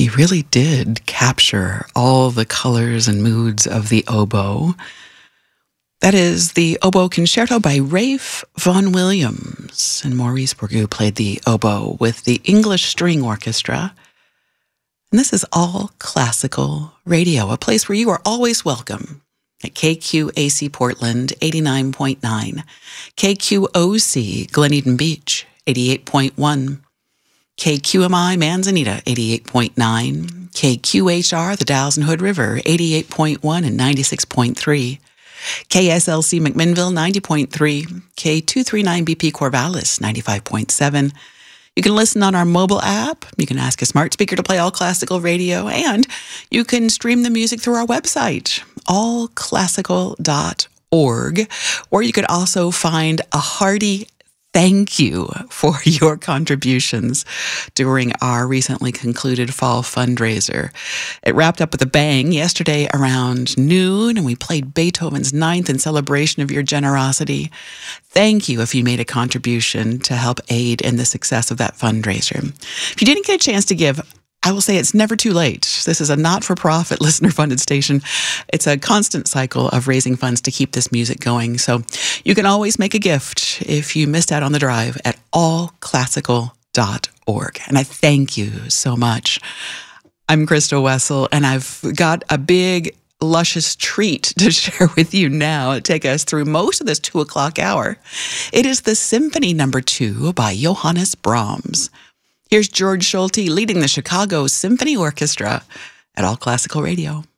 really did capture all the colors and moods of the oboe. That is the Oboe Concerto by Ralph Vaughan Williams. And Maurice Bourgeois played the oboe with the English String Orchestra. And this is All Classical Radio, a place where you are always welcome. At KQAC Portland, 89.9. KQOC Glen Eden Beach, 88.1. KQMI Manzanita, 88.9. KQHR The Dalles and Hood River, 88.1 and 96.3. KSLC McMinnville, 90.3. K239BP Corvallis, 95.7. You can listen on our mobile app. You can ask a smart speaker to play All Classical Radio, and you can stream the music through our website, allclassical.org, or you could also find a hearty thank you for your contributions during our recently concluded fall fundraiser. It wrapped up with a bang yesterday around noon, and we played Beethoven's Ninth in celebration of your generosity. Thank you if you made a contribution to help aid in the success of that fundraiser. If you didn't get a chance to give, I will say it's never too late. This is a not-for-profit listener-funded station. It's a constant cycle of raising funds to keep this music going. So you can always make a gift if you missed out on the drive at allclassical.org. And I thank you so much. I'm Krista Wessel, and I've got a big, luscious treat to share with you now to take us through most of this 2 o'clock hour. It is the Symphony No. 2 by Johannes Brahms. Here's George Schulte leading the Chicago Symphony Orchestra at All Classical Radio.